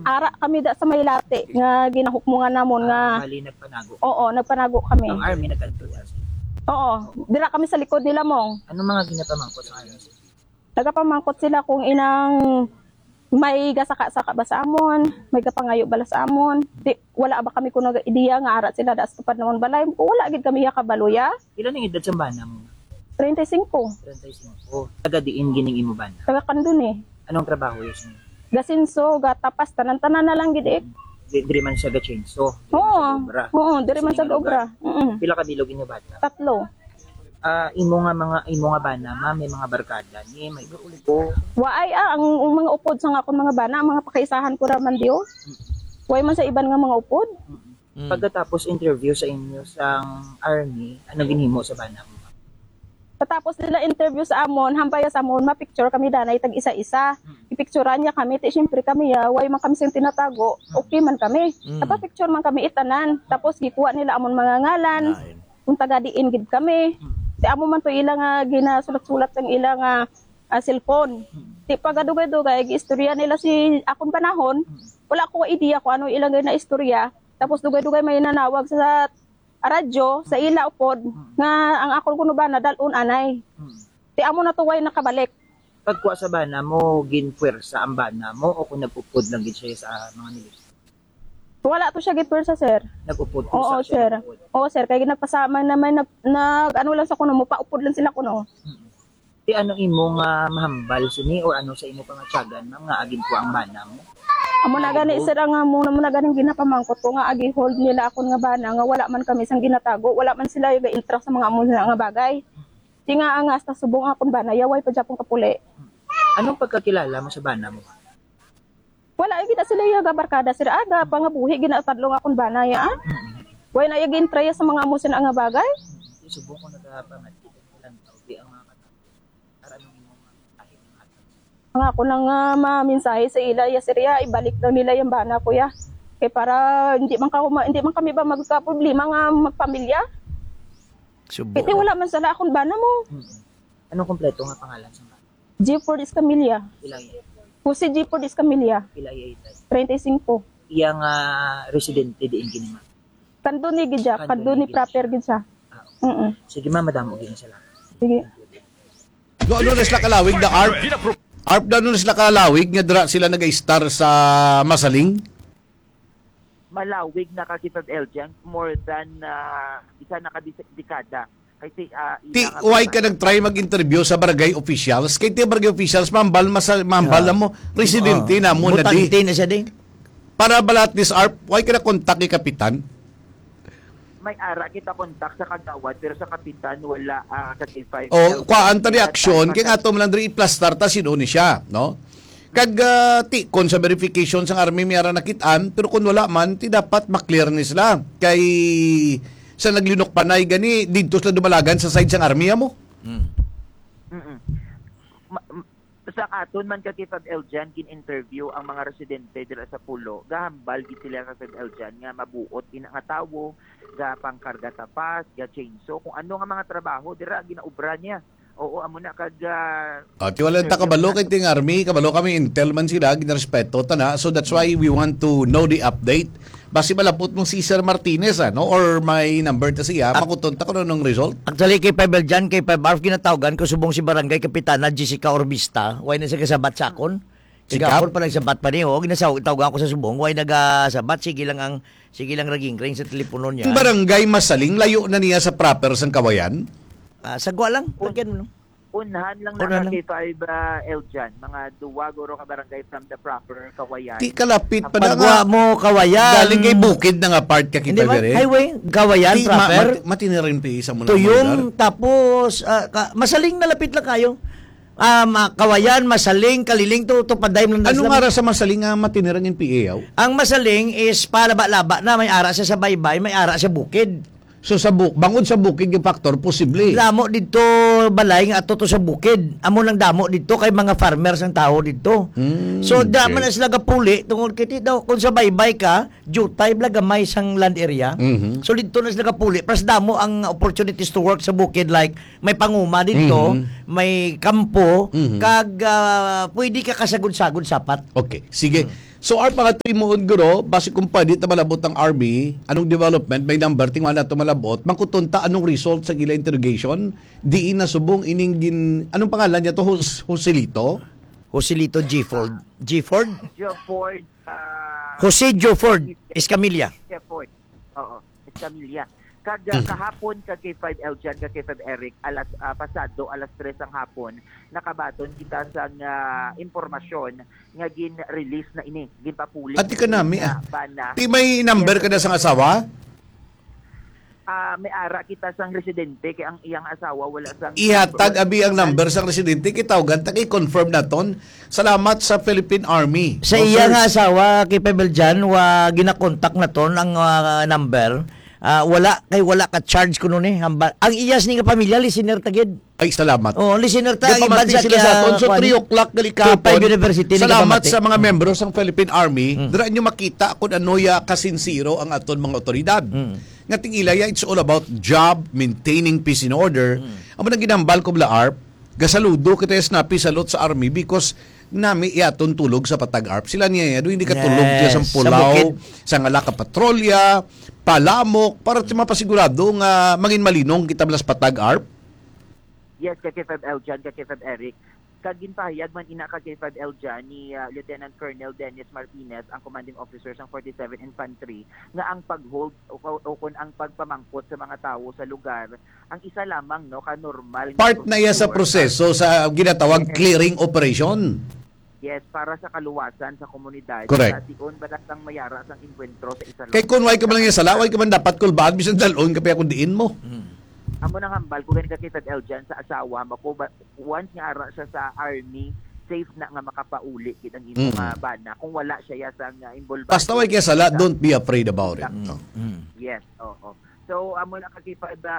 Ara kami da sa Maylate nga ginahukmungan namon nga. Bali nagpanago. Oo, nagpanago kami. Ang army nagkantuya. Oo, dira kami sa likod nila mong. Anong mga ginapamangkot sa army? Nagapamangkot sila kung inang may gasaka-saka ba sa amon, may kapangayo bala sa amon. Di, wala ba kami kung nag-ideya nga ara sila da sa tupad namon balay. Wala gid kami ya kabaluya. Ilan ang edad sa bana mo? 35. 35. Taga diin gining imo bana. Taga Kandun eh. Anong trabaho yun? Gasinso, gatapas, tanan-tanan na lang gid eh. Diri man siya ga-chainsaw. Oo, diri man sa obra. Pila ka bilog inyo bata? 3. Imo nga bana, ma, may mga barkada ni may ulit ko. Waay ang mga upod sa nga akong mga bana, mga pakaisahan ko raman diyo. Way man sa iban nga mga upod. Pagkatapos interview sa inyo sa army, ano ginhimo sa bana mo? Patapos nila interview sa amon, hampaya sa amon, mapicture kami danay tag isa-isa. Ipicturean niya kami, syempre kami way man kami sing tinatago, okay man kami. Napapicture man kami itanan. Tapos gikuha nila amon mga ngalan. Kung taga diin gid kami. Di amo man to ilang ginasulat-sulat ang ilang cellphone. Di pagadugay-dugay giistorya nila si akong panahon. Wala ko idea kung ano ilang na istorya. Tapos dugay-dugay may nanawag sa radyo sa ila upod nga ang akong kuno ba nadalon anay. Di amo na tuway nakabalik. Pagkuha sa bana mo, ginpuwersa ang bana mo o kung nagpupod lang gid siya sa mga nilis? Wala to siya gitpwersa sir. Nagpupod ko Oo sa sir. Oo sir, kay ginagpasama naman nag ano lang sa kuno mo paupod lang sila kuno. Di ano imo nga mahambal sini o ano sa imo pangatyagan nga agin ko ang bana mo? Amo na gani sir nga muna mo na ganing ginapamangkot ko nga agi hold nila akon nga bana nga wala man kami sang ginatago, wala man sila yung interest sa mga amo nga bagay. Di nga ang asta subong akon bana yaway pa japong kapuli. Anong pagkakilala mo sa bana mo? Wala gid sila yung barkada sir aga pangabuhi ginatadlong akon bana ya. Way na yung intraya sa mga amo nga bagay. Subong ko nagapangat ilang tao di ang mga kata. Para nung imo kahit Nga ako lang maminsahe sa ila ya sir ya ibalik daw nila yung bana ko ya. Kay para hindi man kami ba magka-problema nga magpamilya. Kasi wala man sala akong bana mo. Anong kompleto nga pangalan sa bana? G. Ford Escamilla. Ilang yan? Jose G. Ford Escamilla. Ilang yan? 35. Iyang residente diin kinima. Kandun ni gidya, kandun ni proper gid siya. Sige ma, madamo gid salamat. Sige. Ano na sila kalawig na ARP? ARP na nun sila kalawig nga dira sila nag-star sa Masaling? Malawig na kakitad Eljan, more than isa na kadekada. Kasi Ti, why ka nag-try mag-interview sa barangay officials? Kaya ti barangay officials, mambal mo, residente na mo na di. Mutante na siya din. Para balat this ARP, why ka na-contact ni Kapitan? may ara kita kontak sa kagawad pero sa kapitan wala kasi 5. O, kuhaan ta reaksyon, kaya nga ito malandri i-plastar ta sinuni siya, no? Kag ti kon sa verification sang army may ara nakitaan pero kung wala man ti dapat maklear ni sila kay sa naglinok panay gani didto sila dumalagan sa side sang army mo. Sa aton man kakitad Eljan kin-interview ang mga residente dira sa Pulo gahambal gid sila kakitad Eljan nga mabuot ina nga tawo ga pangkarga tapas ga chainsaw kung ano nga mga trabaho dira ginaubra niya. Oo, amo na kag ti wala ta kabalo kay ting army, kabalo kami intel man sila ginarespeto ta na. So that's why we want to know the update. Basi malapot mong si Sir Martinez no or may number ta siya, makuton ta ko nung result. Actually kay Pebel dyan, kay Peb-Arf ginatawagan ko subong si Barangay Kapitana Jessica Orbista, way na sa kasabat sakon. Sigapon pa nagsabat pa niyo, ginatawagan ko sa subong, way nagasabat, sige lang raging ring sa telepono niya. Ang barangay Masaling, layo na niya sa proper sang Kawayan? Sagwa lang, lagyan mo lang. Unahan lang na kay 5 Eljan, mga duwa guro ka barangay from the proper Kawayan. Ti kalapit pa na Pagwa mo Kawayan. galing kay Bukid na nga part ka Hindi kita ba? Highway, Kawayan proper. Matinirin pa isa mo na. Tuyong, tapos, Masaling nalapit lang kayo. Kawayan, Masaling, Kaliling, to paday mo na. Anong ara sa Masaling nga matiniran yung PA? Ang Masaling is palaba-laba na may ara siya sa baybay, may ara siya bukid. So sa bangod sa bukid yung factor posible. Damo dito balay nga ato to sa bukid. Amo lang damo dito kay mga farmers ang tao dito. So damo na sila gapuli tungod kiti daw kung sa baybay ka, jutay bla gamay sang land area. So dito na sila gapuli. Plus damo ang opportunities to work sa bukid like may panguma dito, may kampo, kag pwede ka kasagod-sagod sapat. Okay, sige. So, our mga timuon guro, base kung pwede na malabot ng Army, anong development, may number, tingnan na ito malabot, mangkutunta anong result sa gila interrogation, diin na subong iningin, anong pangalan niya to, Joselito? Joselito G. Ford. G. Ford? Joe Ford, Jose Joe Ford. Escamilla. Joe Ford. Oo, Escamilla. Kahapon kag K5 Eljan kag K5 Eric pasado alas 3 ang hapon nakabaton kita sa impormasyon nga gin-release na ini ginpapulit. At di ka nami bana. Di may number ka na sa asawa? May ara kita sang residente kay ang iyang asawa wala sang Ihatag abi ang number sa residente kitawgan ta kay confirm naton. Salamat sa Philippine Army. Sa No, iya sir. nga asawa, kay Pebeljan, ginakontak na ton ang number. Wala ka charge kuno ni. Ang iyas ni nga pamilya, listener tagid. Ay, salamat. Oh, listener ta. Di pamati sila sa aton. So, 3 o'clock galikapon. K5 University. Salamat sa mga membro ng Philippine Army. Dira nyo makita kung ano ya kasinsiro ang aton mga otoridad. Nga tingilaya, it's all about job, maintaining peace and order. Ang mga ginambal ko bla ARP, gasaludo kita snappy salot sa Army because nami iaton tulog sa Patag ARP. Sila niya doon hindi ka tulog Yes, sa sa Pulaw, bukid. sa Ngalaka Patrolya, Palamok, para mapasigurado nga maging malinong kita blas Patag ARP. Yes, kay K5 Eljan, kay K5 Eric. Kaginpahayag man ina kay K5 Eljan ni Lieutenant Colonel Dennis Martinez, ang commanding officer ng 47 Infantry, nga ang pag-hold o kun ang pagpamangkot sa mga tao sa lugar, ang isa lamang no ka normal Part na iya sa proseso sa ginatawag clearing operation. Yes, para sa kaluwasan sa komunidad. Correct. Sa tion balasang mayara sang enkwentro sa isa Kay kung way ka man lang yung sala, way ka man dapat kulbaan, bisan dalon ka pa kung diin mo. Amo nang hambal ko ganito kay Eljan sa asawa mako once nga ara siya sa army safe na nga makapauli kit ang imong bana kung wala siya ya sa involved. Basta way kaya sala, don't be afraid about it. No. Yes, oo. So amo na kay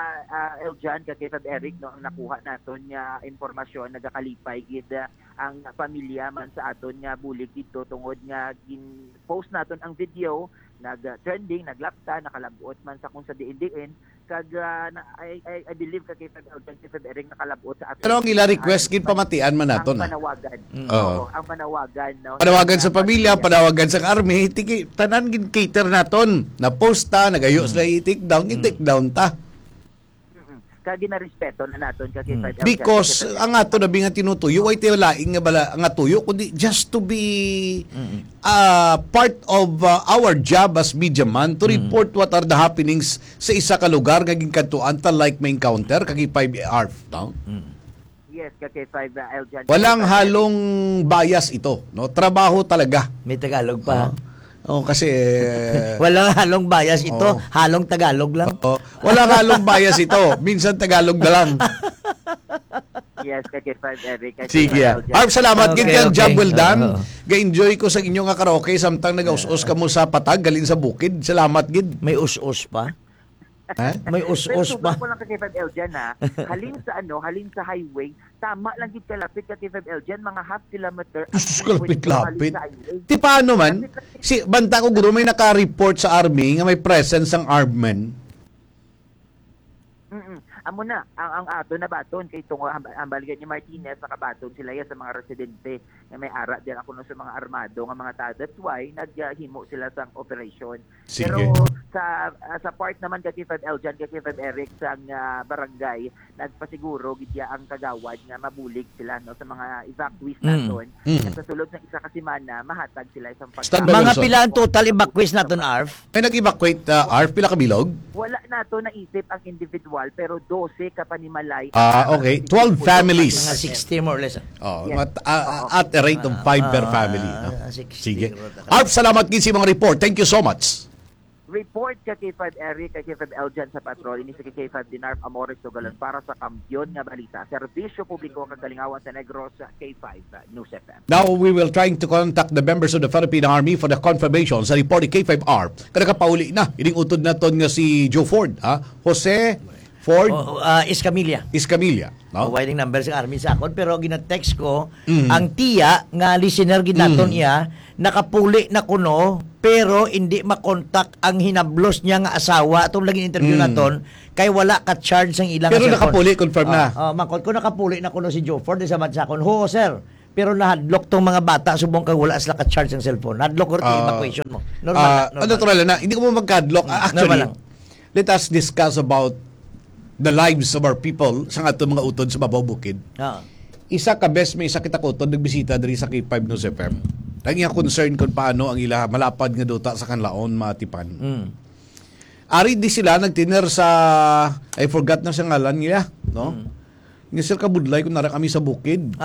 Eljan kay Eric no ang nakuha naton nga impormasyon nagakalipay gid ang pamilya man sa aton nga bulig dito tungod nga gin-post naton ang video nag-trending, naglapta, nakalabuot man sa kung sa diin-diin kag I believe kay Eric nakalabuot sa aton. Pero ang ila request gid pamatian man naton. Ang panawagan. Oo. Ang panawagan no. Panawagan sa pamilya, panawagan sa army, tiki tanan gid cater naton. Na posta, nagayo sila i-take down ta. Kag ginarespeto na naton kay Because ang ato na nga tinutuyo ay tiwalaing nga bala ang atuyo kundi just to be part of our job as media man to report what are the happenings sa isa ka lugar nga ginkantuan ta like may encounter kag 5 ARF no? Yes, kay 5 Eljan. Walang halong bias ito, no? Trabaho talaga. May Tagalog pa. Kasi Walang halong bias ito. Oo. Halong Tagalog lang. walang halong bias ito. Minsan Tagalog na lang. Yes, kay 5 Eric. Sige. Arp, salamat. Okay, Ganyan, okay. job well done. Oo. Ga-enjoy ko sa inyo nga karaoke samtang nag-us-us ka mo sa Patag, galin sa bukid. Salamat, gid. May us-us pa. Ha? May us-us pa. Pero ko lang kay 5 Eljan ha. Halin sa highway, tama lang gid kalapit kay 5 Eljan, mga half kilometer. Sus, kalapit-lapit. Ti paano man? Si banta ko guro may naka-report sa army nga may presence ng armed men. Amo na ang ato na baton kay tungo ambaligan ni Martinez nakabaton sila ya sa mga residente nga may ara din ako no sa mga armado nga mga tao. That's why naghimo sila sa operation. Sige. Pero sa part naman kay 5 Eljan kay 5 Eric sa barangay nagpasiguro gidya ang kagawad nga mabulig sila no sa mga evacuees naton. At sa sulod ng isa ka semana mahatag sila isang Stand by. Mga Wilson. pila ang total evacuees naton, Arf? May nag-evacuate ARF pila ka bilog? wala nato naisip ang individual pero 12 ka panimalay. Okay. 12 families. Mga 60 more or less. Oh, Yes. at a rate of 5 per family. No? 60. Sige. Arp, salamat gid sa mga report. Thank you so much. Report ka K5 Eric, kay K5 Eljan sa patrol, ini sa K5 Dinar Amores Tugalan para sa kampiyon nga balita. Serbisyo publiko kag Kalingawan sa Negros sa K5 News FM. Now, we will trying to contact the members of the Philippine Army for the confirmation sa report ni K5R. Kada kapauli na, ining utod na ton nga si Joe Ford. Jose Ford Escamilla. Iscamilla. No? Waiting number sa army sa akon pero gina-text ko ang tiya nga listener ginaton iya nakapuli na kuno pero hindi makontak ang hinablos niya nga asawa atong lagi interview naton kay wala ka charge ang ilang Pero cellphone. nakapuli, confirm na. Mangkot ko nakapuli na kuno si Joe Ford sa madsakon. Ho sir, pero nahadlock tong mga bata subong kag wala sila ka-charge ng cellphone. Nahadlock or evacuation mo. Normal na. Natural na. Hindi ko mo magkadlock. Actually, Normal lang. let us discuss about the lives of our people sa ato mga utod sa Babaw Bukid. Isa ka best may isa kita ko utod nagbisita diri sa K5 News FM. Ang iya concern kung paano ang ila malapad nga duta sa kanlaon matipan. Ari di sila nagtiner sa I forgot na sa ngalan niya, no? Nga sir kabudlay kung nara kami sa bukid.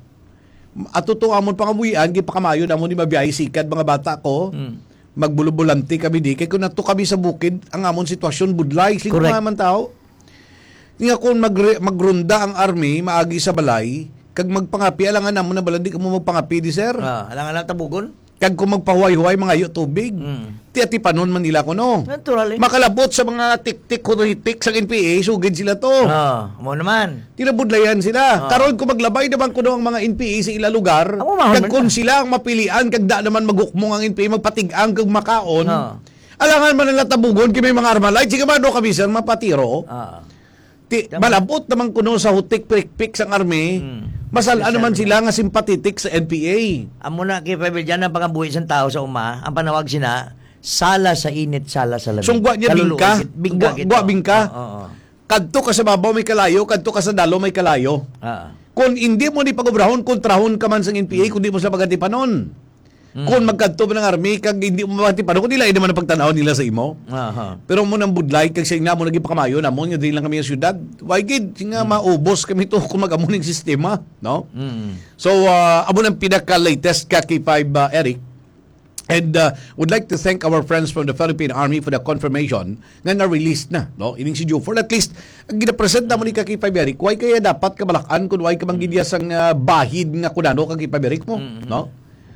At totoo amon pangabuyan gipakamayo namon ni mabiyahe sikad mga bata ko. Magbulubulante kami di kay kun nato kami sa bukid ang amon sitwasyon budlay sino man tao. Nga kung magrunda ang army maagi sa balay kag magpangapi alangan namon na balandi ka mo magpangapi di sir. Alangan tabugon. Kag kung magpahuway-huway mga yo tubig. Ti panon man nila ko no. Natural. Makalabot sa mga tik-tik kuno-tik sa NPA sugid sila to. Mo naman. Tinabudlayan sila. Karon ko maglabay naman kuno ang mga NPA sa ila lugar. Kag kung sila ang mapilian kag da naman magukmong ang NPA magpatig-ang kag makaon. Alangan man nila tabugon kay may mga armalay. Sige man do kami sir mapatiro. Malabot naman kuno sa hutik pik-pik sang army. Masalaan naman sila nga simpatitik sa NPA. Amo na kay Pebble dyan ang pangabuhi sa tao sa uma, ang panawag sina, sala sa init, sala sa lamig. So, gwa niya bingka? Gwa bingka? Kadto ka sa babaw may kalayo, kadto ka sa dalo may kalayo. Kung hindi mo ni pagobrahon, kontrahon ka man sa NPA, kung di mo sila pagatipanon. Kung magkadto ng army, kag hindi mo pagatipanon, kung nila, hindi naman ang pagtanaw nila sa imo. Pero mo nang budlay, kag sa ina mo naging pakamayo, namon, yun din lang kami sa syudad. Why gid, nga maubos kami to kung mag-amuning sistema. No? So, amo ng pinaka-latest K5, Eric. And would like to thank our friends from the Philippine Army for the confirmation nga na-release na, no? Ining si Joe. For at least, ang ginapresent na mo ni K5 Eric, why kaya dapat kabalakan kung why ka manggidya sang bahid nga kunano K5 Eric mo, no?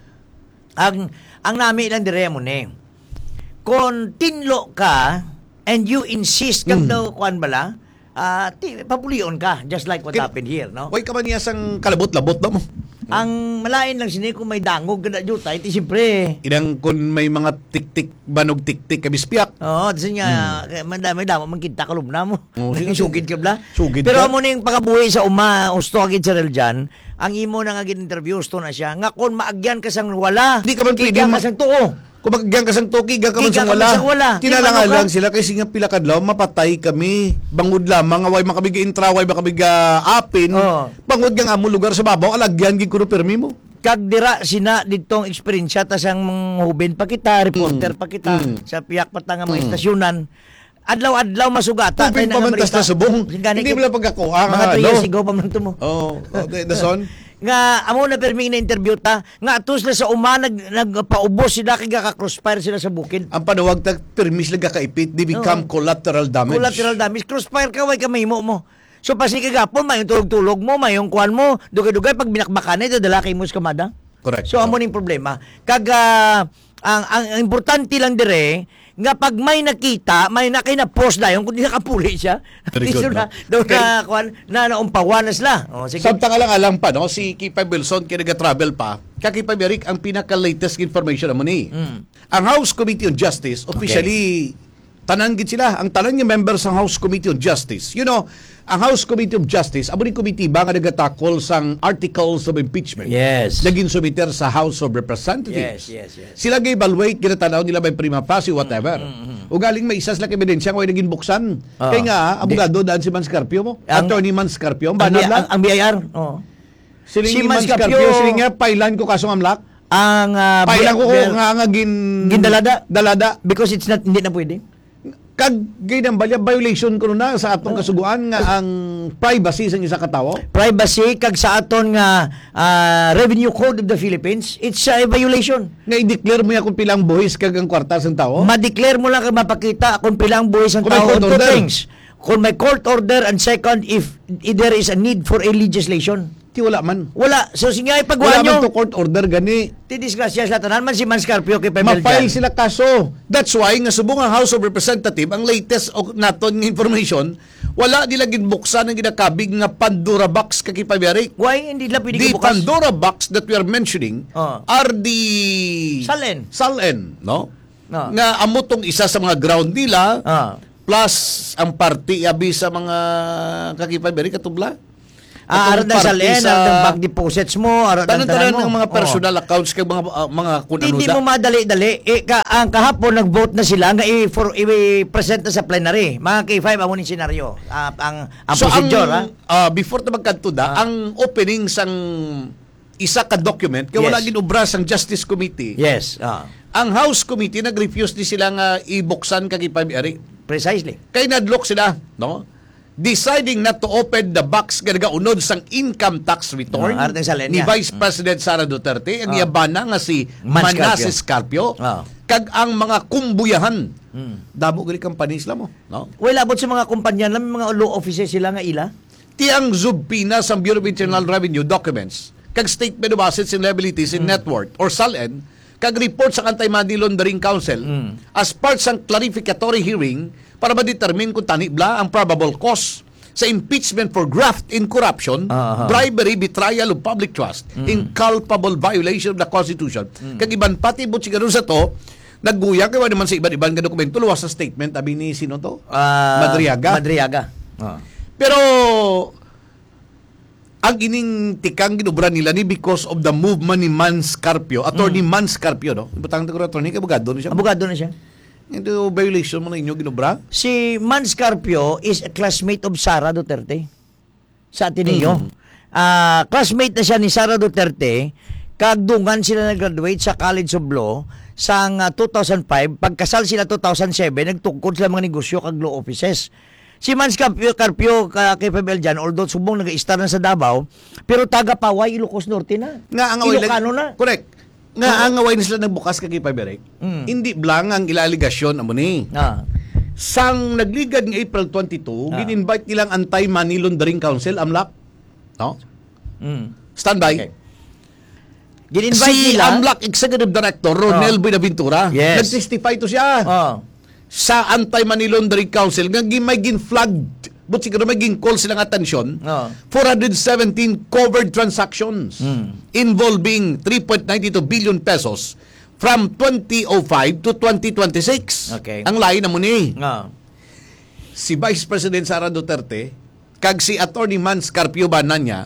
Ang nami lang dire mo ni. Kung tinlo ka and you insist kag daw kuan bala, papulion ka just like what happened here, no? Why ka man niya sang kalabot-labot na mo? Ang malain lang sini kung may dangog kada jutay ti siyempre. Inang kung may mga tik-tik banog tik-tik kabispiak. Kasi nga may damo man kita kalubna mo. Sugid ka bla. Pero amo ning pagabuhi sa uma usto agid sa dyan. Ang imo na nga interview usto na siya nga kon maagyan ka sang wala. Di ka man pwede ka sang tuo. Kung magagyan ka sang toki, ga ka man sang wala. Tinalanga lang sila kasi nga pila kadlaw mapatay kami. Bangod lamang away makabiga intraway makabiga apin. Bangod nga amo lugar sa babaw alagyan gid kuno permi mo. Kag dira sina didtong eksperyensya ta sang hubin pa kita, reporter pa kita sa piyak patanga mga estasyonan. Adlaw-adlaw masugata tayo na Amerika. Sa subong. Hindi mo lang pagkakuha. Mga 3 years ago pa man ito mo. The son. Nga, amo na perming na interview ta, nga atos na sa uma, nagpaubos sila, kaya ka-crossfire sila sa bukid. Ang panawag ta, permis lang kakaipit, they become collateral damage. Collateral damage. Crossfire ka, way kamay mo. So, pasi kagapon, may tulog-tulog mo, may yung kuhan mo, dugay-dugay, pag binakbakan ito, dala kay mo sa kamada. Correct. So, amo ning problema. Ang importante lang dire, nga pag may nakita, may nakina-post na yun, kung di nakapuli siya, very good, no? na naumpawan na sila. Samtang alang pa, no? Si K5 Wilson, kinaga-travel pa, K5 Eric, ang pinaka-latest information naman ni. Ang House Committee on Justice, officially, tanan gid sila, ang tanan nga members ng House Committee on Justice. You know, ang House Committee of Justice, abo ni committee ba nga nagatakol sang articles of impeachment. Yes. Naging submiter sa House of Representatives. Yes. Sila ga-evaluate, ginatanaw nila may prima facie, whatever. O galing may isa sila ebidensya kung ay naging buksan. Kaya nga, abogado daan si Manscarpio mo. Attorney Manscarpio. Ang BIR. Si Manscarpio, sila nga, pailan ko kasong amlak. Pailan ko nga gindalada. Because it's not, hindi na pwede. Kag ganyan balya violation ko na sa atong kasuguan nga ang privacy sa isa ka tawo. Privacy kag sa aton nga Revenue Code of the Philippines, it's a violation. Nga i-declare mo ya kung pilang buhis kag ang kwarta sa tawo. Ma-declare mo lang kag mapakita kung pilang buhis ang tao. Two things. Kung may court order, and second, if there is a need for a legislation. Ti wala man. Wala. So sige ay pagwan nyo. Wala man to court order gani. Ti disgrasya sa tanan man si Manscarpio kay Pebble. Ma-file sila kaso. That's why nga subong ang House of Representatives ang latest naton nga information, wala nila ginbuksan ang ginakabig nga Pandora box kay Paberic. Why hindi nila pwede The bukas? Pandora box that we are mentioning are the Salen, no? Nga amo tong isa sa mga ground nila. Plus ang party abi sa mga kakipaberi katubla. Aron na Party salin, sa- aron ng bank deposits mo, aron Tanan-tanan ng mga Oo. personal accounts kag mga Hindi kunanuda. mo madali-dali. Ang kahapon nag-vote na sila nga i-present na sa plenary. Mga K5 amo ni senaryo. Ang So procedure, before ta magkadtuda, ang opening sang isa ka document kay wala Yes. ginubra sang Justice Committee. Yes. Ang House Committee nag-refuse di sila nga ibuksan kag ipamiri. Precisely. Kay nadlock sila, no? Deciding not to open the box nga unod sang income tax return Arte sa ni linya. Vice President Sara Duterte ang yabana nga si Mans Manas Escarpio kag ang mga kumbuyahan. Damo gali company sila mo, no? Well, abot sa mga kumpanya lang, mga law offices sila nga ila. Tiang Zubpina sa Bureau of Internal Revenue documents kag statement of assets and liabilities in net worth or SALN kag report sa Anti-Money Laundering Council as part sang clarificatory hearing para ma-determine kung tani bla ang probable cause sa impeachment for graft in corruption, bribery, betrayal of public trust, inculpable violation of the Constitution. Kag iban pati bot siguro sa to, nagguyag kay naman sa iban-iban nga dokumento luwas sa statement abi ni sino to? Madriaga. Pero ang ining tikang ginubra nila ni because of the movement ni Mans Carpio, attorney Mans Carpio, no? Ibutang ko attorney kay abogado ni siya. Abogado na siya. Ito violation mo na inyo ginubra? Si Mans Carpio is a classmate of Sara Duterte sa Ateneo. Classmate na siya ni Sara Duterte kag dungan sila nag-graduate sa College of Law sang 2005. Pagkasal sila 2007, nagtungkod sila mga negosyo kag law offices. Si Mans Carpio kay Pabel dyan, although subong nag-star na sa Davao, pero taga Paway, Ilocos Norte na. Nga ang away Ilocano na. Correct. Nga ang away na sila nagbukas kay Paberek. Hindi blang ang ilaligasyon amo ni. Sang nagligad ng April 22, gin-invite nilang Anti-Money Laundering Council, AMLAC. No? Standby. Okay. Gin-invite Si nila. AMLAC Executive Director Ronel Buenaventura. Yes. Nag-testify to siya. Sa Anti-Money Laundering Council nga may gin-flagged but siguro may gin-call silang atensyon 417 covered transactions involving 3.92 billion pesos from 2005 to 2026. Okay. Ang lain na mo ni. Si Vice President Sara Duterte kag si Attorney Mans Carpio Bananya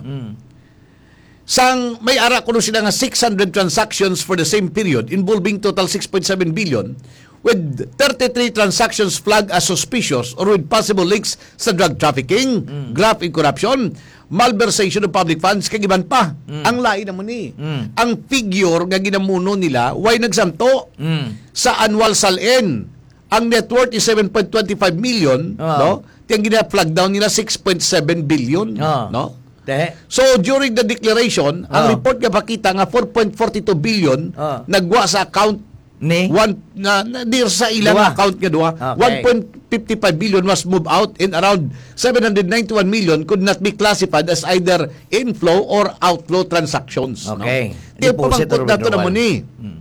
sang may ara kuno sila nga 600 transactions for the same period involving total 6.7 billion with 33 transactions flagged as suspicious or with possible links sa drug trafficking, graft in corruption, malversation of public funds, kag iban pa. Ang lain naman ni. Ang figure nga ginamuno nila, why nagsanto sa annual SALN. Ang net worth is 7.25 million, no? Tiyang gina-flag down nila 6.7 billion, no? So during the declaration, ang report nga pakita nga 4.42 billion nagwa sa account Ni? Dir sa ilang Dua. account nga duha. Okay. 1.55 billion was moved out and around 791 million could not be classified as either inflow or outflow transactions. Okay. No? Di pa Deposit or mangkot nato withdrawal. naman ni.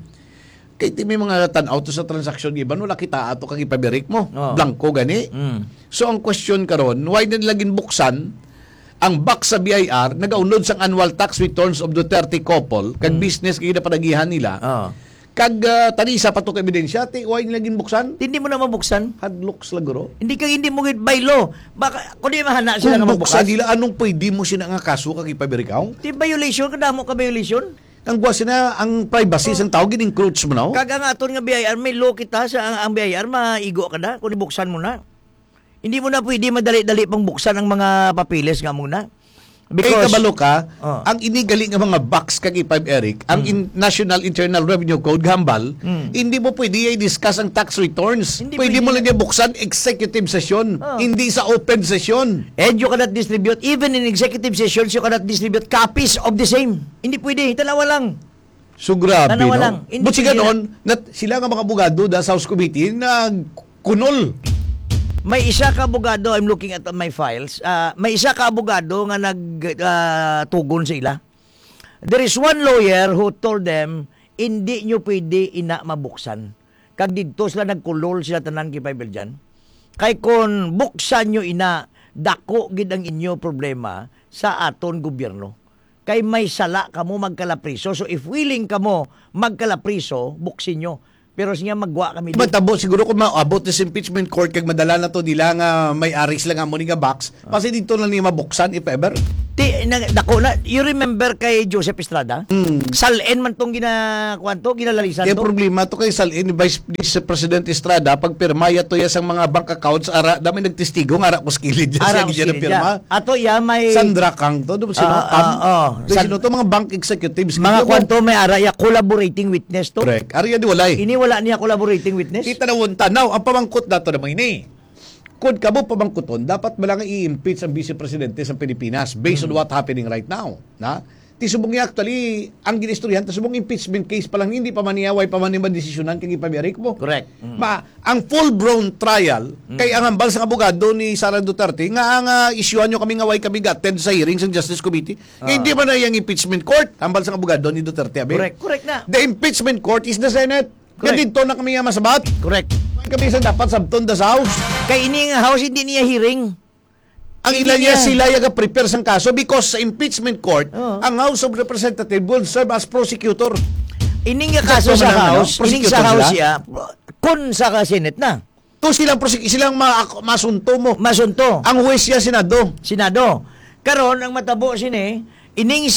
Kaya may mga tanaw to sa transaction iba no kita ato kang ipabirik mo. Blanco gani. So ang question karon, why na nilagin buksan ang box sa BIR nagaunod sang annual tax returns of Duterte couple kag business kay panagihan nila. Kag tanisa pa to ka ebidensya, why nila ginbuksan? Hindi mo na mabuksan. Hadlocks laguro. Hindi mo gid by law. Baka kung di mahana sila Kung nga buksan magbukas. nila, anong pwede mo sila nga kaso kag ipabirikaw? Di violation kadamo ka violation. Ang guwa sila, ang privacy sang tao, gin-encroach mo na. Kaga nga aton nga BIR may law kita sa ang BIR maigo ka na kung ibuksan mo na. Hindi mo na pwede madali-dali pang buksan ang mga papiles nga mo na. Kay kabalo ka, Oh. ang inigali nga mga box kag ipab Eric, ang National Internal Revenue Code gambal, hindi mo pwede i-discuss ang tax returns. Hindi Pwede pwede mo lang niya buksan executive session, hindi sa open session. And you cannot distribute, even in executive sessions, you cannot distribute copies of the same. Hindi pwede, dalawa lang. So grabe, Tanawa no? lang. Hindi But siya pwede ganon, sila nga mga abogado da sa House Committee na kunol. May isa ka abogado, I'm looking at my files, may isa ka abogado nga nagtugon sa ila. There is one lawyer who told them, hindi nyo pwede ina mabuksan. Kag dito sila nagkulol sila tanan kay Bible dyan. Kay kung buksan nyo ina, dako gid ang inyo problema sa aton gobyerno. Kay may sala kamo magkalapriso. So if willing kamo magkalapriso, buksin nyo. Pero siya magwa kami Matabo siguro kung maabot sa impeachment court kag madala na to nila nga may aris lang amo ni nga box, kasi dito lang niya mabuksan if ever. Dako na, you remember kay Joseph Estrada? Salin man tong ginalalisan Kaya to. problema to kay Salin, Vice President Estrada, pag pirma yato ya sang mga bank accounts, ara, dami nagtestigo, ara ko skilid dyan Ara siya ko ng pirma. Ato ya may Sandra Kang to, sino? Sino to, mga bank executives. mga Kaya mo- kwanto may ara ya collaborating witness to. Correct. Ari di walay. Iniwala niya collaborating witness. Kita na tanaw, ang pamangkot dato naman ini. Kung kamo pamangkuton, dapat malang i-impeach ang Vice Presidente sa Pilipinas based on what happening right now. Na? Ti subong niya actually, ang ginistoryahan, ta subong impeachment case pa lang, hindi pa maniyaway, pa maniman desisyonan, kaya ipabirik mo. Correct. Ang full-blown trial, kay ang hambal sa abogado ni Sara Duterte, nga ang isyuhan nyo kami ngaway kami attend sa hearings ng Justice Committee, hindi man na yung impeachment court, hambal sa abogado ni Duterte. Correct na. The impeachment court is the Senate. Kaya Correct. dito na kami masabat. Correct. Kami sa dapat sabton the House. Kay ini nga house hindi niya hearing. Ang Hindi ilan niya niya. sila yung prepare sang kaso because sa impeachment court, Oo. ang House of Representatives will serve as prosecutor. Ining nga kaso Sakto sa man lang, house, ano? ining sa Prosecutor house sila? siya, kun sa Senate na. To silang masunto mo. Masunto. Ang huwes siya Senado. Senado. Karon ang matabo sini, ining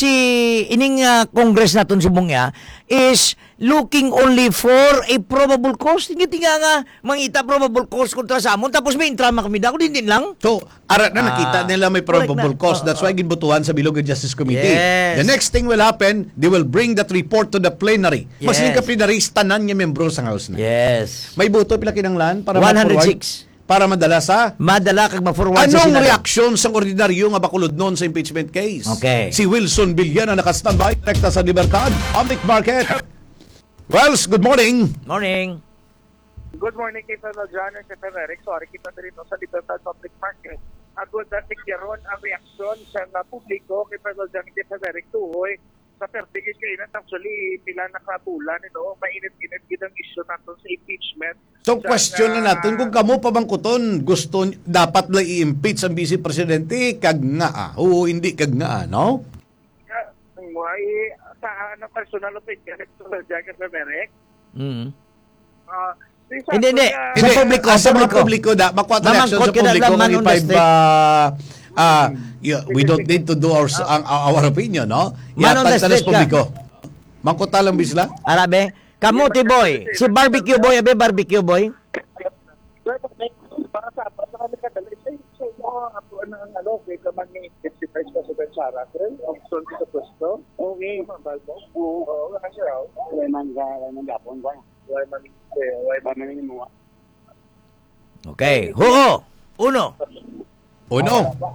Congress naton subong ya is looking only for a probable cause. Tingiti nga mangita probable cause kontra sa amon tapos may intrama kami dako din lang. So, arat na nakita nila may correct probable na. cause. That's why ginbutuhan sa Bilog Justice Committee. Yes. The next thing will happen, they will bring that report to the plenary. Mas Yes. ka plenary, tanan niya membro sa House na. Yes. May boto pila kinanglan para 106. para madala sa Madala kag ma-forward sa anong Senado. reaksyon sa ordinaryo nga bakulod noon sa impeachment case? Okay. Si Wilson Villana naka-standby, rekta sa Libertad, Public Market. Wells, good morning. Morning. Good morning kay Fellow John and kay Fellow Eric. Sorry, kita na rin sa Libertad Public Market. Agod na tigyaron ang reaksyon sa publiko kay Fellow John and kay Fellow Eric Tuhoy. Sa pertigis kayo actually pila nakabulan, mainit-init ginang issue natin sa impeachment. So question na natin kung kamo pabangkuton gusto dapat la i-impeach ang Vice Presidente kag nga o hindi kag nga no? Sa personal opinion kay Fellow John and kay Fellow Eric. Hindi. Sa publiko, sa mga publiko. publiko da makuha ta reaction Mamangkot sa ka na publiko lang, kung man on the i-five street. we don't need to do our opinion, no? Man on the Yatag sa street ka. publiko. Mangkot lang bisla. Arabe, kamuti boy. Si barbecue boy, barbecue boy. Para sa kami kadali so kay kaman ni si Vice President Sara option sa pwesto. Okay, mabal mo. Oo, kasi raw. Wala man gapon ba? Wala man ni mo. Okay. Huo. Uno. Uno.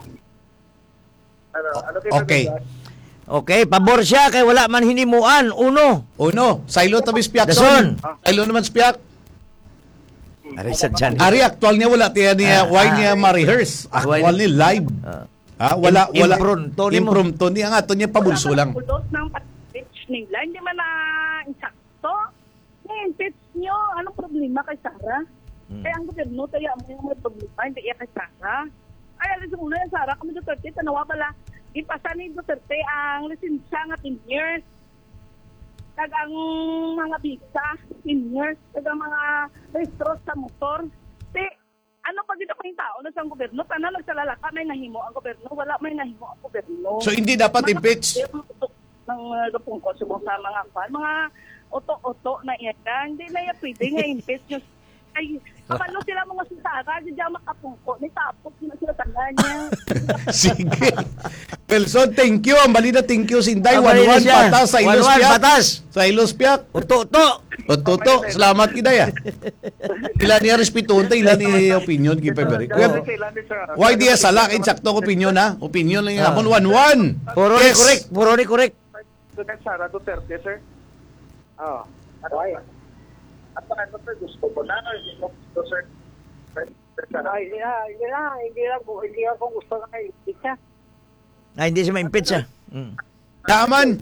Ano Okay. Okay, pabor siya kay wala man hinimuan. Uno. Uno. Silo tabi spiak. Dason. Silo naman spiak. Ari sa dyan. Ari actual niya wala tiya niya why niya ma-rehearse. Actual ni live. Wala Impromptu ni mo. impromptu niya nga to niya pabulso lang. Pulot ng pitch nila, hindi man na insakto. I-impeach nyo, anong problema kay Sara? Kaya ang gobyerno, tayo mo yung may problema, hindi iya kay Sara. Ay, alis mo na yung Sara, kami Duterte, tanawa pala, ipasa ni Duterte ang lisensya nga 10 years. Kag ang mga visa, 10 years. Kag ang mga registro sa motor. Ano pa dito kayong tao na sa gobyerno? Tanan nagsalalaka, may nahimo ang gobyerno. Wala may nahimo ang gobyerno. So hindi dapat impeach. Ng gapungko subong sa mga oto-oto na iya. Hindi na iya pwede nga impeach yung ay, kapalo sila mga sitara, di dyan makapungko, ni tapos na sila tanda niya. Sige. Wilson, thank you. Ang bali na thank you. Sinday, Ang bali na 1-1 siya. patas sa Ilos 1-1 Piak. patas. Sa Ilos Piak. Uto-uto. Toto, salamat kita ya. Ilan niya respetuhon ta, ilan niya opinion kay February. Why di sala insakto opinion ha? Opinion lang yung amon 1-1. Puro ni correct. Puro ni correct. President Sara Duterte, sir. Ano ay? At ano sir, gusto ko na, gusto sir. Hindi ko gusto na kayo. Hindi siya ma-impeach siya. Daman.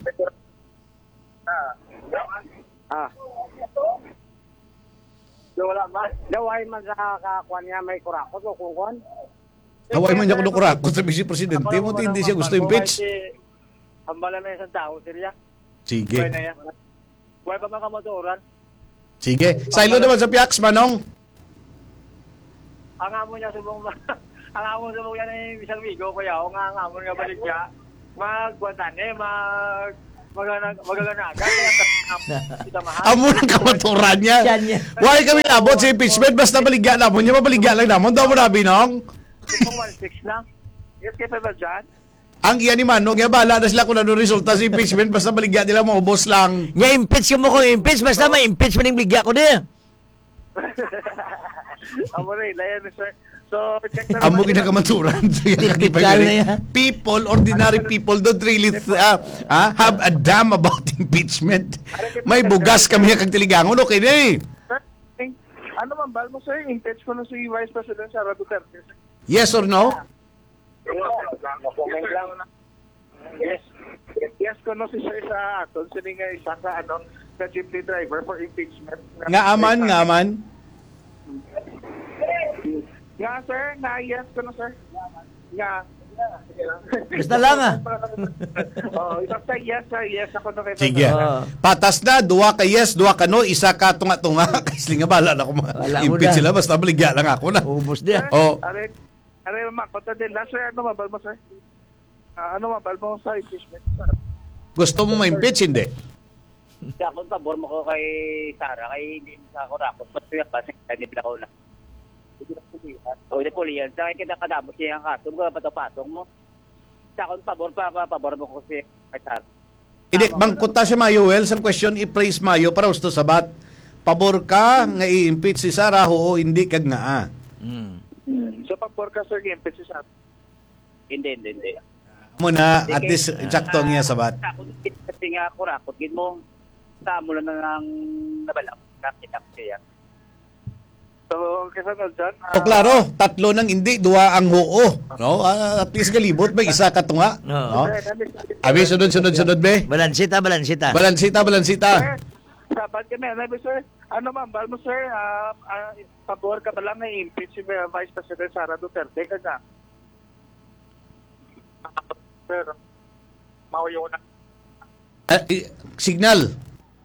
Wala ba? Daway man sa kakakuan niya may kurakot o kukuan. Haway man niya kuno kurakot sa Vice Presidente mo, hindi siya gusto impeach. Ang bala na isang tao, sir ya. Sige. Why pa makamotoran? Sige. Silo naman sa Piaks, Manong. Ang amo niya subong ang amo subong yan ay isang migo ko yaw, ang amo nga balik niya. magaganaga. Amo ng kamaturan niya. Yan, yan. Why kami nabot sa impeachment? Basta baligya namon niya, mabaligya lang namon. Daw mo na, Binong. Kung 1-6 na. Yes, kay Pedro John. Ang iyan ni Manong, bala na sila kung ano resulta sa impeachment. Basta baligya nila, maubos lang. Nga impeach ka mo kung impeach, basta may impeach man yung bigya ko din. Amo rin, layan sir. So, check na Amo kinakamaturan. Typical na yan. People, ordinary people don't really have a damn about impeachment. May bugas kami kag tiligangon. Okay na eh. Sir, ano man bal mo sir? Impeach ko na si Vice President Sara Duterte. Yes or no? Comment lang. Yes. Yes ko no si sir sa aton. Sini nga isa sa sa jeepney driver for impeachment. Nga aman. Nga sir, yes ko no sir. Nga. Basta lang Isang sa yes sir, yes ako no kay Sige. Patas na, duwa ka yes, duwa ka no, isa ka tunga-tunga. Kasi nga bala na ako Wala mo ma-impeach na. sila. Basta baligya lang ako na. Ubus din. Oh. Are makota din lang sir, ano mabal mo sir? Ano mabal mo sa impeachment? Gusto mo ma-impeach, hindi? Sa akong pabor mo ko kay Sara, kay hindi sa ako rapot. Patuyak ba? Hindi bila ko na. O, hindi po liyan. Sa akin kinakadabot siya ang kaso. Mga patapatong mo. Sa akong pabor mo ko kay Sara. Hindi, bangkuta si Mayo Wells. Ang question, i-praise Mayo para gusto sabat. Pabor ka nga i-impeach si Sara, oo, hindi kag nga. So pabor ka sir, impeach si Sara? Hindi. Muna, at least, sakto niya sabat. Sa akong kasi nga ako rapot. Gin mo, sa mo lang ng nabalak. Nakitak siya. So, kesa na dyan. O klaro, tatlo nang hindi, duwa ang oo. No? At least galibot, may isa ka tunga. No? Abi, sunod, be. Balansita. Balansita. Sabat kami, sir? Ano man, bal mo sir, pabor ka ba lang na impeach si Vice President Sara Duterte ka na? Sir, mauyo na. Signal.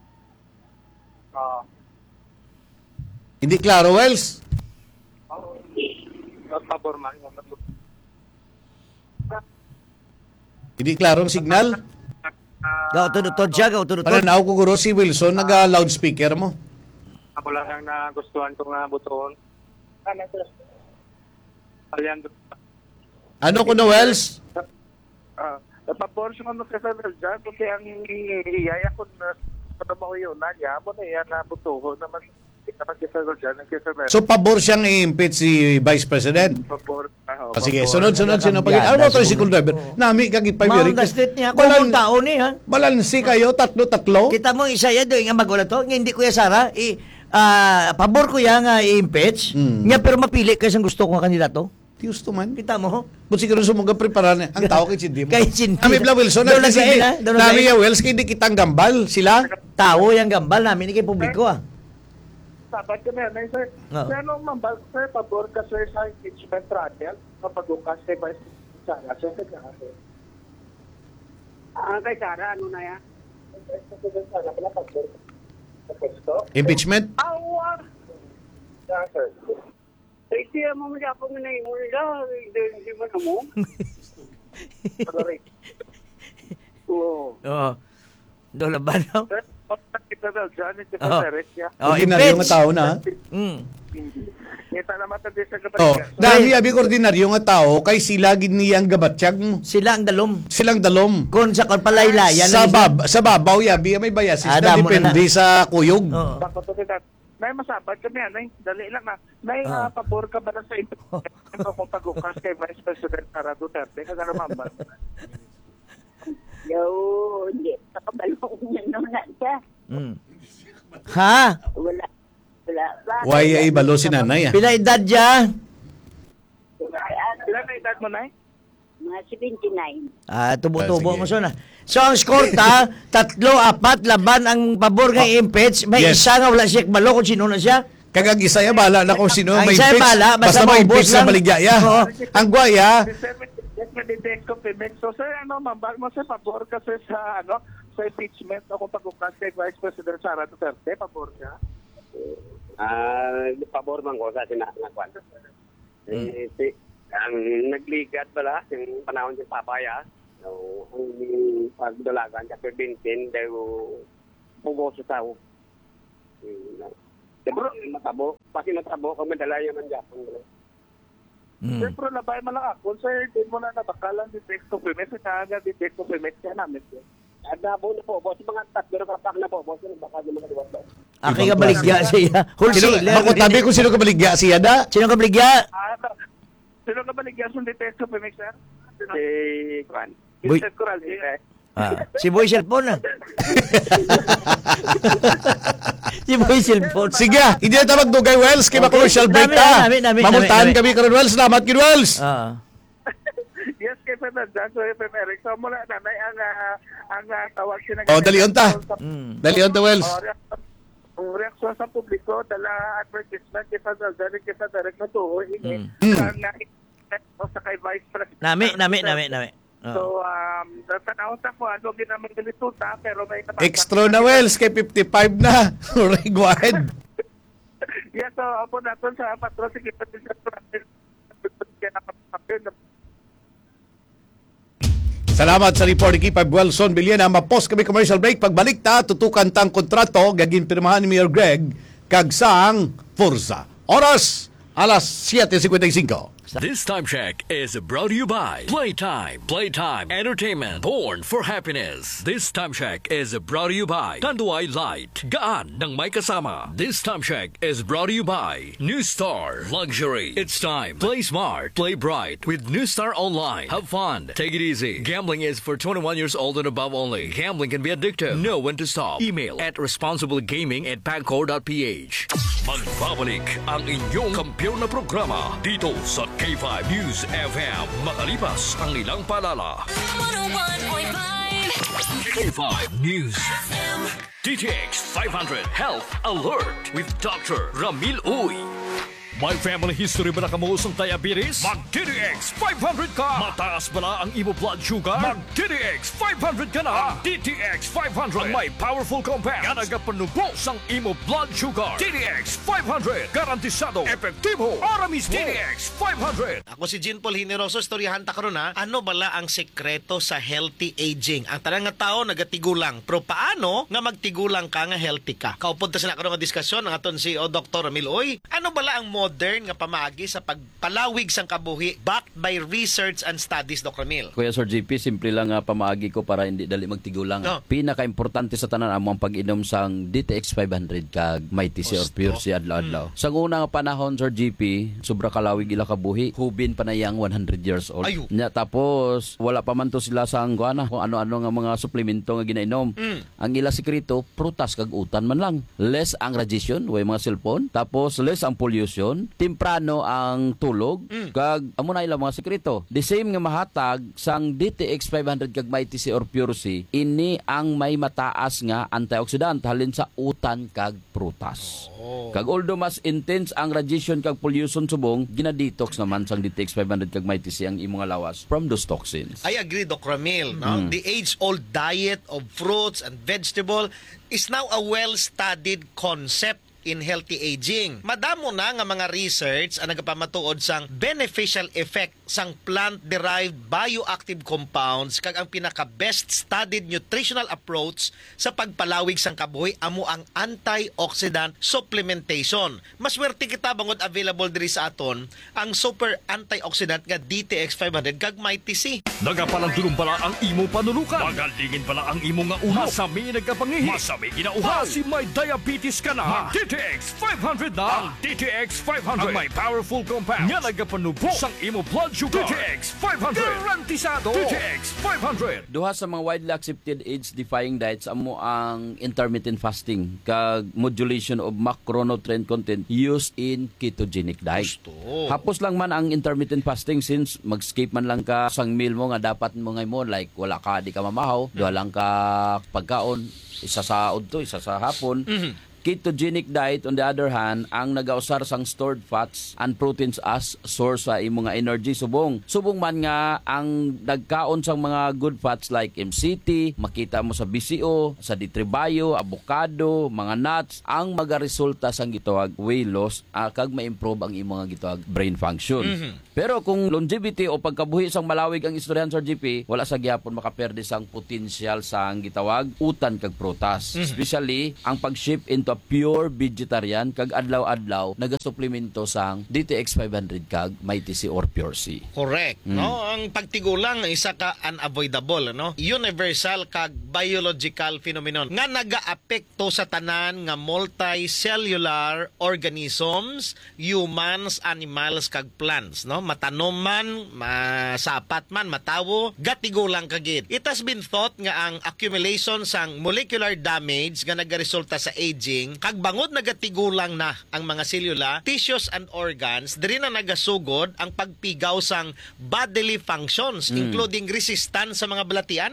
Hindi klaro, Wells. Pabor man. Hindi klarong signal. Gaw-tunod siya. Pananaw ko guro si Wilson, nag-loudspeaker mo. Ako lang ang nagustuhan ko nga buton. Aliando. Ano ko na, Wells? Pabor siya nga kesa na dyan. Kasi ang iyaya ko na mauyo na niya. Mo na yan na butuho naman. So, pabor siyang i-impeach si Vice President. Pabor. Sige, sunod. Sino pag ano to si driver? Nami, kagipay Mga gastit niya. Kung tao ni, ha? Balansi kayo, tatlo. Kita mo isa yan doon nga magula to. Nga hindi ko ya Sara. Pabor ko ya nga i-impeach. Nga pero mapili kasi ang gusto ko nga kandidato. Tiyos to man. Kita mo. But siguro sumuga preparan ang tao kay Cindy mo. Kay Cindy. Kami Bla Wilson. Doon lang sa ina. Nami ya Wells, kay di kitang gambal. Sila? Tao yung gambal namin. Kay publiko, Sabat kami, sir. Oo. Sir, anong mambal, sir, pabor ka, sir, sa impeachment trial kapag ukas kay Vice President Sara? Sir, kaya, kay Sara, ano na yan? Vice President Sara, pala pabor sa pwesto? Impeachment? Awa! Yeah, sir. Hindi mo mga po nga na yung mula. Hindi mo na mo. Sorry. Oo. Doon na ba, no? Sir, kita daw dyan, ito sa Rekia. Ordinaryo nga tao na. Kita naman tayo sa Oh, kapatid. dahil abi ordinaryo nga tao kay sila gid niyang gabatsyag mo. Sila ang dalom. Silang dalom. Kung sa palaylayan. Sa babaw yabi may bayasis na Damo na depende sa kuyog. Oo. May masabad kami, anay. Dali lang na. May pabor ka ba na sa impeachment kung pag-ukas kay Vice President Sara Duterte? Kaya naman ba? Yo, hindi. Nakabalong niya naman siya. Ha? Wala. Why ay balo si nanay ah. Pila edad dya? Ilan na edad mo, Nay? Mga 79. Tubo-tubo Sige. mo so na. So ang score 3-4 laban ang pabor nga i-impeach. May Yes. isa nga wala siya balo kung sino na siya. Kagag isaya bala na kung sino Ang may isaya impeach. bala, basta Basta may maubos impeach sa lang. baligya. Oo. Ang guaya, So, sir, mambal mo, sir, pabor ka, sir, sa impeachment o kung pag-ukas kay Vice President Sara Duterte, pabor ka? Pabor man ko sa sinakwan. Ang nagligat bala, yung panahon yung papaya. So, ang pagdalagan sa Vincent, dahil pugo sa tao. Bro, matabo. Pati matabo, kung madala yung manjapon, bro. Siyempre, labay mo lang ako. Sir, di mo na nabakalan di text of image. Kaya di text of image kaya namin. Adabo na po, boss. Mga tatlo kapak na po, boss. Baka di mga diwat. Aki ka baligya siya. Wholesaler. Makutabi kung sino ka baligya siya da. Sino ka baligya? Sino ka ba nagyason di text of image, sir? Si Juan. Boy. Vincent Coral, Si Boy Cellphone na. Si Boy Cellphone. Sige, hindi na tawag do kay Wells, kay Okay. commercial break Nami. Mamultahan kami karon Wells, salamat kay Wells. Yes, kay Fernand Jan, so FM Eric. So mula nanay ang tawag siya Oh, dali on ta. Dali on ta Wells. Ang reaksyon sa publiko, dala advertisement kay Fernand Jan, kay Frederick na tuhoy. Sa kay Vice President. Nami. So, tanawin sa ko, ano ginamit ng resulta, pero may Extra na Wells, kay 55 na. Alright, go ahead. Yes, so, apo natin sa patron, sige pa din sa Salamat sa report ni Kipag Wilson Villena. Mapos kami commercial break. Pagbalik ta, tutukan tang kontrato, gagin pirmahan ni Mayor Greg, kagsang Forza. Oras, alas 7:55. This time check is brought to you by Playtime. Playtime Entertainment, born for happiness. This time check is brought to you by Tanduay Light, gaan ng may kasama. This time check is brought to you by New Star Luxury. It's time. Play smart, play bright with New Star Online. Have fun, take it easy. Gambling is for 21 years old and above only. Gambling can be addictive. Know when to stop. Email at responsiblegaming@pagcor.ph. Magbabalik ang inyong kampiyon na programa dito sa K5 News FM. Makalipas ang ilang paalala. 101.5 K5 News FM. DTX 500 Health Alert with Dr. Ramil Uy. May family history ba na kamuusong diabetes? Mag-DTX 500 ka! Mataas ba na ang imo blood sugar? Mag-DTX 500 ka na! DTX 500 ang may powerful compounds nga nagapanubos ang imo blood sugar. DTX 500 garantisado, epektibo, para mismo. DTX 500. Ako si Jean Paul Hineroso, istoryahan ta karon ha. Ano bala ang sekreto sa healthy aging? Ang tanang nga tao nagatigulang, pero paano nga magtigulang ka nga healthy ka? Kaupod ta sa karon nga diskusyon ang aton CEO Dr. Ramil Uy. Ano bala ang modern nga pamaagi sa pagpalawig sang kabuhi backed by research and studies, Dr. Ramil? Kuya Sir JP, simple lang nga pamaagi ko para hindi dali magtigulang. Pinaka-importante sa tanan amo ang pag-inom sang DTX 500 kag Mighty C or Pure C adlaw-adlaw. Sa una nga panahon, Sir JP, sobra kalawig ila kabuhi, hubin pa na yang 100 years old. Nya tapos wala pa man to sila sang kuana kung ano-ano nga mga suplemento nga ginainom. Ang ila sekreto, prutas kag utan man lang. Less ang radiation, way mga cellphone, tapos less ang pollution, temprano ang tulog, kag amo na ilang mga sekreto. The same nga mahatag sang DTX 500 kag Mighty C or Pure C, ini ang may mataas nga antioxidant halin sa utan kag prutas. Kag although mas intense ang radiation kag pollution subong, ginadetox naman sang DTX 500 kag Mighty C ang imong lawas from those toxins. I agree, Dr. Ramil. No? The age-old diet of fruits and vegetable is now a well-studied concept in healthy aging. Madamo na nga mga research ang nagapamatuod sang beneficial effect sang plant-derived bioactive compounds kag ang pinaka-best studied nutritional approach sa pagpalawig sang kabuhi amo ang antioxidant supplementation. Maswerte kita bangod available diri sa aton ang super antioxidant nga DTX 500 kag Mighty C. Nagapalandulong pala ang imo panulukan. Magalingin pala ang imo nga ulo. Masami nagkapangihi. Masami ginauhaw. Si may diabetes ka na. DTX 500 na. Ang DTX 500 ang may powerful compounds nga nagapanubo sang imo blood sugar. DTX 500 garantisado. DTX 500. Duha sa mga widely accepted age-defying diets amo ang intermittent fasting kag modulation of macronutrient content used in ketogenic diet. Hapos lang man ang intermittent fasting since mag-skip man lang ka sang meal mo nga dapat mo ngay mo like wala ka di ka mamahaw, duha lang ka pagkaon, isa sa udto, isa sa hapon. Ketogenic diet on the other hand, ang nagausar sang stored fats and proteins as source sa imong energy subong. Subong man nga ang nagkaon sang mga good fats like MCT, makita mo sa BCO, sa D3 Bio, avocado, mga nuts, ang magaresulta sang gitawag weight loss kag ma-improve ang imong gitawag brain function. Pero kung longevity o pagkabuhi sang malawig ang istoryan sa GP, wala sa gyapon makaperde sang potensyal sang gitawag utan kag prutas. Especially ang pag-shift into a pure vegetarian kag adlaw-adlaw nagasuplemento sang DTX 500 kag MyTC or Pure C. Correct, no? Ang pagtigulang isa ka unavoidable, no? Universal kag biological phenomenon nga naga-apekto sa tanan nga multicellular organisms, humans, animals kag plants, no? Matanom man, masapat man, matawo, gatigulang kagid. It has been thought nga ang accumulation sang molecular damage nga nagaresulta sa aging kag bangod nagatigulang na ang mga selula, tissues and organs diri na nagasugod ang pagpigaw sang bodily functions including resistance sa mga balatian.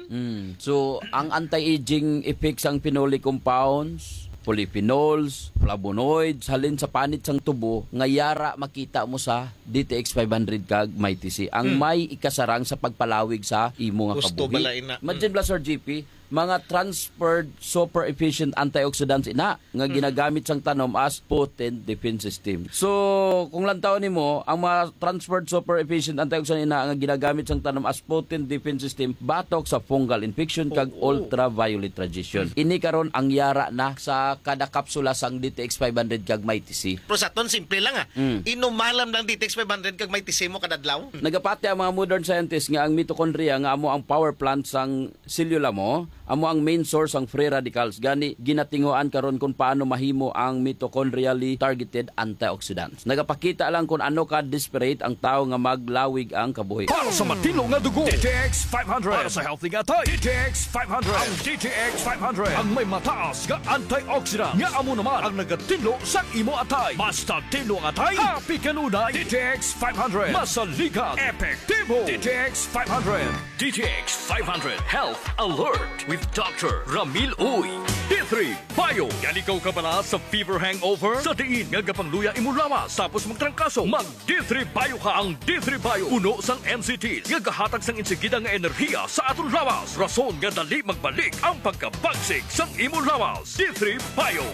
So ang anti-aging effects ang phenolic compounds, polyphenols, flavonoids, halin sa panit sang tubo, nga yara makita mo sa DTX 500 kag MyTC. Ang may ikasarang sa pagpalawig sa imo nga Gusto kabuhi. balain na. Imagine ba, Sir GP, mga transferred super efficient antioxidants ina nga ginagamit sang tanom as potent defense system. So, kung lantaw nimo ang mga transferred super efficient antioxidants ina nga ginagamit sang tanom as potent defense system batok sa fungal infection kag ultraviolet radiation. Ini karon ang yara na sa kada kapsula sang DTX 500 kag MyTC. Pero sa ton simple lang inumalam lang DTX 500 kag MyTC mo kada adlaw. Nagapati ang mga modern scientists nga ang mitochondria nga amo ang power plant sang selula mo, amo ang main source ang free radicals. Gani ginatinguan karon kung paano mahimo ang mitochondrially targeted antioxidants. Nagapakita lang kung ano ka desperate ang tao nga maglawig ang kabuhi. Para sa matino nga dugo, DTX 500. Para sa healthy nga tayo, DTX 500. Ang DTX 500 ang may mataas nga antioxidant nga amo naman ang nagatinlo sa imo atay. Basta tinlo ang atay, happy kanunay. DTX 500 masaligan, epektibo. DTX 500. DTX 500 Health Alert with Dr. Ramil Uy. D3 Bio. Galikaw ka pala sa fever hangover? Sa diin nga gapangluya imo lawas tapos magtrangkaso. Mag D3 Bio ka. Ang D3 Bio puno sang MCT nga gahatag sang insigida nga enerhiya sa aton lawas. Rason nga dali magbalik ang pagkabagsik sang imo lawas. D3 Bio.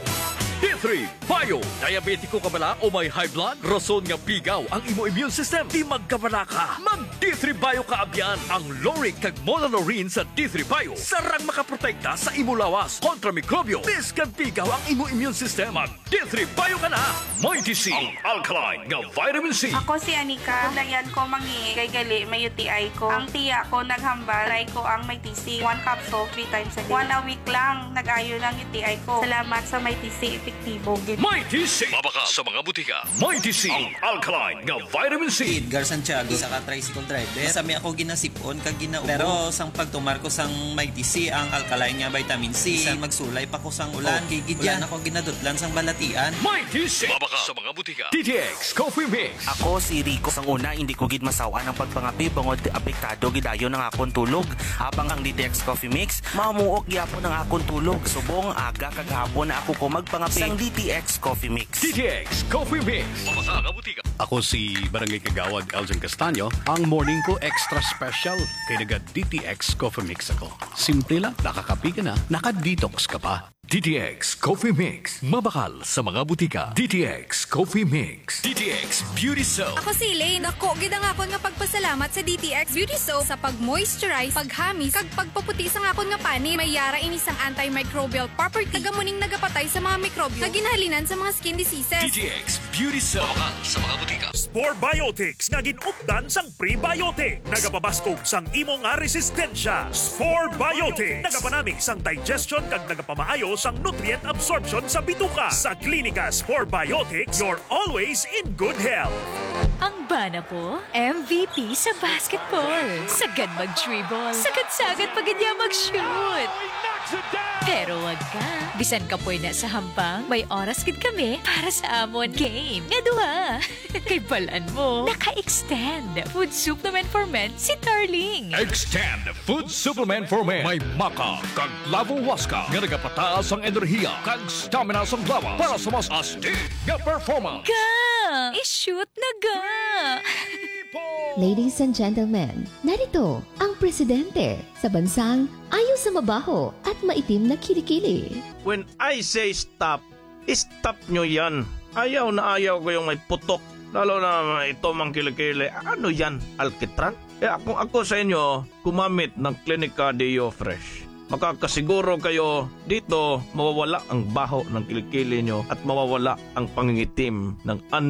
D3 Bio. Diabetiko ka bala o may high blood? Rason nga pigaw ang imo immune system. Di magkabala ka. Mag D3 Bio ka abyan. Ang lauric kag monolaurin sa D3 Bio sarang makaprotekta sa imo lawas kontra mikrobyo. Biskan pigaw ang imo immune system. Mag D3 Bio ka na. MyTC, ang alkaline nga vitamin C. Ako si Anika. Layan ko mangi kay gali may UTI ko. Ang tiya ko naghambal. Try ko ang MyTC. 1 capsule 3 times a day. 1 a week lang. Nag-ayo ng UTI ko. Salamat sa MyTC. Epektibo. MyTC. Mabaka sa mga butika. MyTC, ang alkaline nga vitamin C. Edgar Santiago sa tricycle driver. Masami ako ginasipon kag ginaubo. Pero sang pagtumar ko sang MyTC ang alkaline nga vitamin C. Sang magsulay pa ko sang ulan. Ulan ako ginadutlan sang balatian. MyTC. Mabaka sa mga butika. DTX Coffee Mix. Ako si Rico. Sang una hindi ko gid masawa ng pagpangapi bangod apektado gidayon ng akon tulog. Habang ang DTX Coffee Mix mamuok gyapon ang akon tulog. Subong aga kag hapon na ako ko magpangapi sang DTX Coffee Mix. DTX Coffee Mix. Mabaka nga butika. Ako si Barangay Kagawad Elgin Castaño. Ang morning ko extra special kay naga DTX Coffee Mix ako. Simple lang, nakakapi ka na, naka-detox ka pa. DTX Coffee Mix. Mabakal sa mga butika. DTX Coffee Mix. DTX Beauty Soap. Ako si Elaine. Dako gid ang akon nga pagpasalamat sa DTX Beauty Soap sa pag-moisturize, paghamis, kag pagpaputi sa akon nga pani. May yara ini sang antimicrobial property. Nagamuning nagapatay sa mga mikrobyo nga ginahalinan sa mga skin diseases. DTX Beauty Soap. Mabakal sa mga butika. Spore Biotics nga ginupdan sang prebiotic. Nagapabaskog sang imo nga resistensya. Spore Biotics. Nagapanami sang digestion kag nagapamaayo sang nutrient absorption sa bituka. Sa Klinika Spore Biotics, you're always in good health. Ang bana po, MVP sa basketball. Sagad mag-dribble. Sagad-sagad pag niya mag-shoot. Pero wag ka. Bisan ka po na sa hambang, may oras gid kami para sa amon game. Nga duha. Kay balaan mo, naka-extend. Food supplement for men si Darling. Extend Food Supplement for Men. May maka, kag lavo waska, nga nagapataas ang enerhiya, kag stamina sa lawas para sa mas astig nga performance. Ga! I-shoot na ga! Ladies and gentlemen, narito ang presidente sa bansang ayaw sa mabaho at maitim na kilikili. When I say stop, stop nyo yan. Ayaw na ayaw ko yung may putok. Lalo na ito mang kilikili. Ano yan? Alkitran? Kung ako sa inyo, gumamit ng Clinica Deo Fresh. Makakasiguro kayo dito mawawala ang baho ng kilikili nyo at mawawala ang pangingitim ng